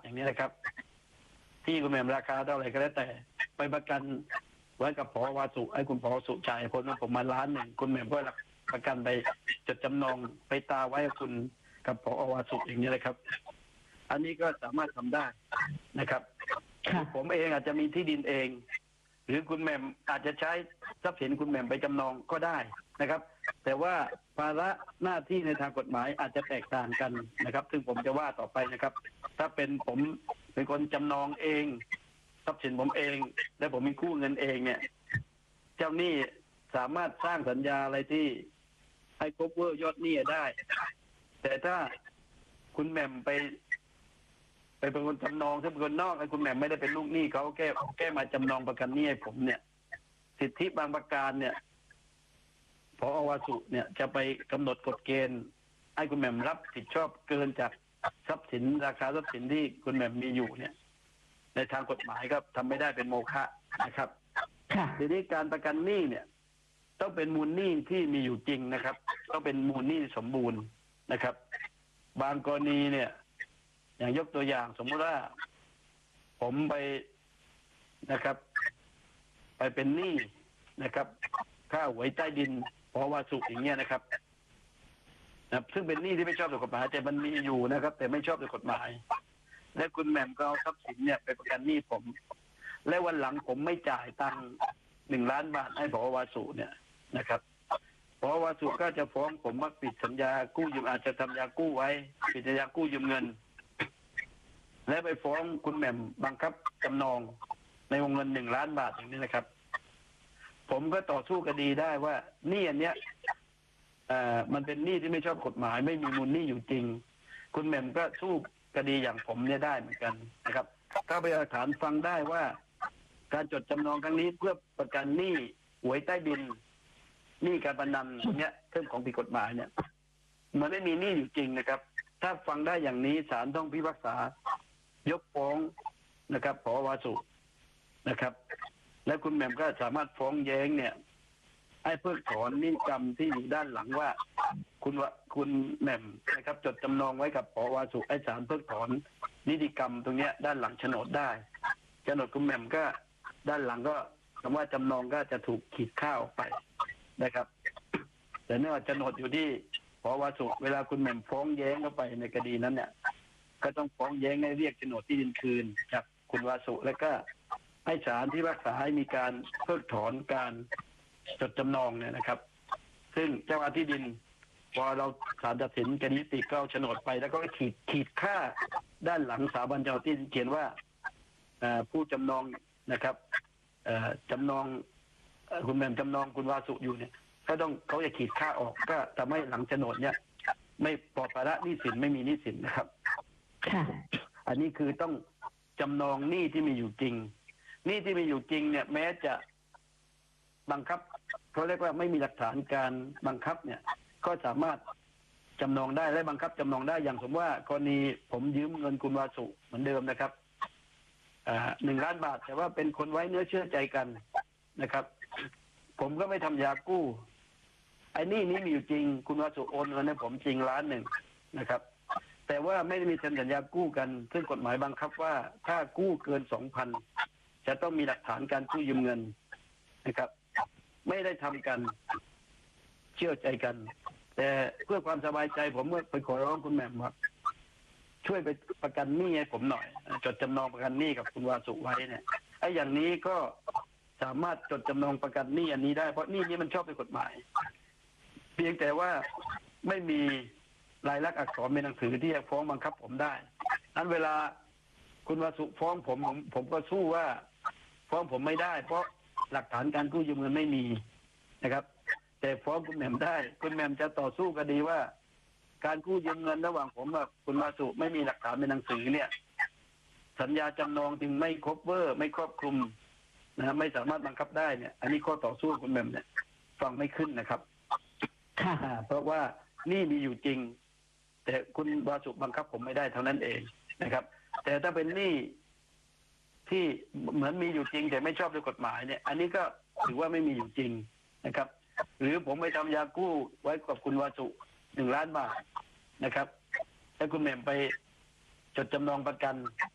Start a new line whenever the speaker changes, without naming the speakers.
อย่างนี้นะครับที่คุณแหม่มราคาเท่าไหร่ก็แล้วแต่ไปประกันไว้กับผอวาสุไอ้คุณผอสุจ่ายผลว่าผมมา1,000,000คุณแหม่มก็ประกันไปจดจำนองไปตาไว้กับคุณกับผอวาสุอย่างนี้เลยครับอันนี้ก็สามารถทำได้นะครับผมเองอาจจะมีที่ดินเอง หรือคุณแหม่มอาจจะใช้ทรัพย์สินคุณแหม่มไปจำนองก็ได้นะครับ แต่ว่าภาระหน้าที่ในทางกฎหมายอาจจะแตกต่างกันนะครับ ซึ่งผมจะว่าต่อไปนะครับ ถ้าเป็นผมเป็นคนจำนองเองทรัพย์สินผมเอง และผมมีกู้เงินเองเนี่ย เจ้าหนี้สามารถสร้างสัญญาอะไรที่ให้ครบเวอร์ยอดหนี้ได้ แต่ถ้าคุณแหม่มไปเป็นคนจำนองถ้าเป็นคนนอกไอ้คุณแหม่มไม่ได้เป็นลูกหนี้เขาแก้มาจำนองประกันหนี้ให้ผมเนี่ย สิทธิบางประการเนี่ยผอ.วาสุเนี่ยจะไปกำหนดกฎเกณฑ์ให้คุณแหม่มรับผิดชอบเกินจากทรัพย์สินราคาทรัพย์สินที่คุณแหม่มมีอยู่เนี่ย ในทางกฎหมายก็ทำไม่ได้เป็นโมฆะนะครับทีนี้การประกันหนี้เนี่ย ต้องเป็นมูลหนี้ที่มีอยู่จริงนะครับ ต้องเป็นมูลหนี้สมบูรณ์นะครับ บางกรณีเนี่ย อย่างยกตัวอย่างสมมติว่าผมไปนะครับ ไปเป็นหนี้นะครับค่าหวยใต้ดินผอ.วาสุอย่างเงี้ยนะครับซึ่งเป็นหนี้ที่ไม่ชอบด้วยกฎหมายแต่มันมีอยู่นะครับ แต่ไม่ชอบด้วยกฎหมาย และคุณแหม่มก็เอาทรัพย์สินเนี่ยไปประกันหนี้ผม และวันหลังผมไม่จ่ายตังค์1,000,000 บาทให้ผอ.วาสุเนี่ยนะครับผอ.วาสุก็จะฟ้องผมว่าปิดสัญญากู้ยืมอาจจะทำสัญญากู้ไว้ปิดสัญญากู้ยืมเงินและไปฟ้องคุณแหม่มบังคับจำนองในวงเงิน1,000,000 บาทอย่างนี้นะครับ ผมก็ต่อสู้คดีได้ว่าหนี้อันเนี้ยมันเป็นหนี้ที่ไม่ชอบกฎหมายไม่มีมูลหนี้อยู่จริง คุณแหม่มก็สู้คดีอย่างผมเนี่ยได้เหมือนกันนะครับ ถ้าไปหลักฐานฟังได้ว่า การจดจำนองครั้งนี้เพื่อประกันหนี้หวยใต้ดินหนี้การพนันเนี้ยเรื่องของผิดกฎหมายเนี่ยมันไม่มีหนี้อยู่จริงนะครับ ถ้าฟังได้อย่างนี้ศาลต้องพิพากษายกฟ้องนะครับผอ.วาสุนะครับ และคุณแหม่มก็สามารถฟ้องแย้งเนี่ยให้เพิกถอนนิติกรรมที่อยู่ด้านหลังว่าคุณแหม่มนะครับจดจำนองไว้กับผอ.วาสุให้ศาลเพิกถอนนิติกรรมตรงเนี้ยด้านหลังโฉนดได้โฉนดคุณแหม่มก็ด้านหลังก็คำว่าจำนองก็จะถูกขีดค่าออกไปนะครับ แต่เนื่องจากโฉนดอยู่ที่ผอ.วาสุเวลาคุณแหม่มฟ้องแย้งเข้าไปในคดีนั้นเนี่ยก็ต้องฟ้องแย้งให้เรียกโฉนดที่ดินคืนจากคุณวาสุแล้วก็ให้ศาลที่พิพากษาให้มีการเพิกถอนการจดจำนองเนี่ยนะครับ ซึ่งเจ้าหน้าที่ดินพอเราศาลตัดสินคดียุติก็เอาโฉนดไปแล้วก็ขีดค่าด้านหลังสถาบันเจ้าหน้าที่เขียนว่าผู้จำนองนะครับจำนองคุณแหม่มจำนองคุณวาสุอยู่เนี่ยก็ต้องเขาจะขีดค่าออกก็ทำให้หลังโฉนดเนี่ยไม่ปลอดภาระหนี้สินไม่มีหนี้สินนะครับอันนี้คือต้องจำนองหนี้ที่มีอยู่จริงหนี้ที่มีอยู่จริงเนี่ยแม้จะบังคับเขาเรียกว่าไม่มีหลักฐานการบังคับเนี่ยก็สามารถจำนองได้และบังคับจำนองได้อย่างสมมติว่ากรณีผมยืมเงินคุณวาสุเหมือนเดิมนะครับ1,000,000 บาทแต่ว่าเป็นคนไว้เนื้อเชื่อใจกันนะครับ ผมก็ไม่ทำยากู้ไอ้นี่มีอยู่จริงคุณวาสุโอนเงินให้ผมจริง1,000,000นะครับ แต่ว่าไม่ได้มีเซ็นสัญญากู้กันซึ่งกฎหมายบังคับว่าถ้ากู้เกิน 2,000 จะต้องมีหลักฐานการกู้ยืมเงินนะครับ ไม่ได้ทำกันเชื่อใจกัน แต่เพื่อความสบายใจผมก็ไปขอร้องคุณแหม่มว่าช่วยไปประกันหนี้ให้ผมหน่อยจดจำนองประกันหนี้กับคุณวาสุไว้เนี่ยไอ้อย่างนี้ก็สามารถจดจำนองประกันหนี้อันนี้ได้เพราะหนี้นี้มันชอบด้วยกฎหมาย เพียงแต่ว่าไม่มีลายลักษณ์อักษรเป็นหนังสือที่จะฟ้องบังคับผมได้นั้นเวลาคุณวาสุฟ้องผมก็สู้ว่าฟ้องผมไม่ได้เพราะหลักฐานการกู้ยืมเงินไม่มีนะครับ แต่ฟ้องคุณแหม่มได้คุณแหม่มจะต่อสู้คดีว่าการกู้ยืมเงินระหว่างผมกับคุณวาสุไม่มีหลักฐานเป็นหนังสือเนี่ยสัญญาจำนองจึงไม่ครบเวอร์ไม่ครอบคลุมนะไม่สามารถบังคับได้เนี่ยอันนี้ข้อต่อสู้คุณแหม่มเนี่ยฟังไม่ขึ้นนะครับเพราะว่านี่มีอยู่จริงแต่คุณวาสุบังคับผมไม่ได้เท่านั้นเองนะครับ แต่ถ้าเป็นหนี้ที่เหมือนมีอยู่จริงแต่ไม่ชอบด้วยกฎหมายเนี่ยอันนี้ก็ถือว่าไม่มีอยู่จริงนะครับ หรือผมไปทำยากู้ไว้กับคุณวาสุ1,000,000 บาทนะครับแล้วคุณแหม่มไปจดจำนองประกัน